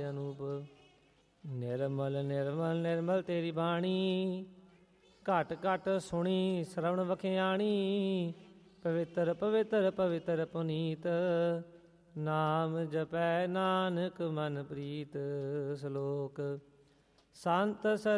ਅਨੂਪ। ਨਿਰਮਲ ਨਿਰਮਲ ਨਿਰਮਲ ਤੇਰੀ ਬਾਣੀ, ਘਟ ਘਟ ਸੁਣੀ ਸ਼ਰਵਣ ਵਖਿਆਣੀ। ਪਵਿੱਤਰ ਪਵਿੱਤਰ ਪਵਿੱਤਰ ਪੁਨੀਤ, ਨਾਮ ਜਪੈ ਨਾਨਕ ਮਨ ਪ੍ਰੀਤ। ਸ਼ਲੋਕ। ਸੰਤ ਸਰ